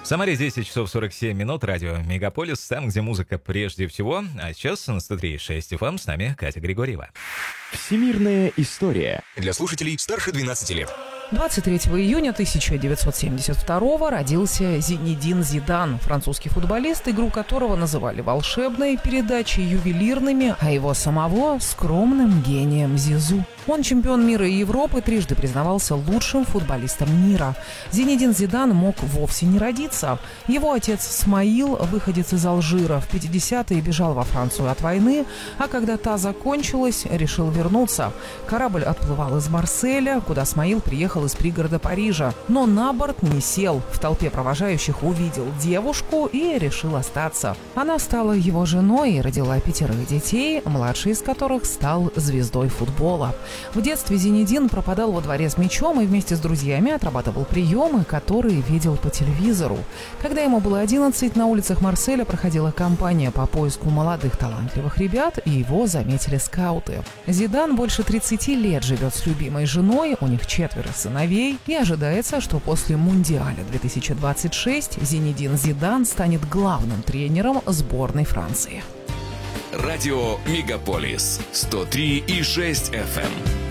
Самаре 10 часов 47 минут, радио Мегаполис, там, где музыка прежде всего. А сейчас на 103.6 FM с нами Катя Григорьева. Всемирная история. Для слушателей старше 12 лет. 23 июня 1972 родился Зинедин Зидан, французский футболист, игру которого называли волшебной, передачи ювелирными, а его самого — скромным гением Зизу. Он чемпион мира и Европы, трижды признавался лучшим футболистом мира. Зинедин Зидан мог вовсе не родиться. Его отец Смаил, выходец из Алжира, в 50-е бежал во Францию от войны, а когда та закончилась, решил вернуться. Корабль отплывал из Марселя, куда Смаил приехал из пригорода Парижа, но на борт не сел. В толпе провожающих увидел девушку и решил остаться. Она стала его женой и родила 5 детей, младший из которых стал звездой футбола. В детстве Зинедин пропадал во дворе с мячом и вместе с друзьями отрабатывал приемы, которые видел по телевизору. Когда ему было 11, на улицах Марселя проходила кампания по поиску молодых талантливых ребят, и его заметили скауты. Зидан больше 30 лет живет с любимой женой, у них 4 сыновей, и ожидается, что после Мундиаля 2026 Зинедин Зидан станет главным тренером сборной Франции. Радио Мегаполис 103,6 FM.